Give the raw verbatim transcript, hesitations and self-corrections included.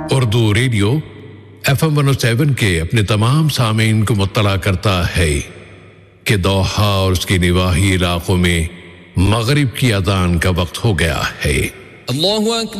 Urdu radio F M one O seven के अपने तमाम सामीन को मुत्तला करता है कि दोहा और उसके निवाही इलाकों में मगरिब की अज़ान का वक्त हो गया है। अल्लाहु अकबर।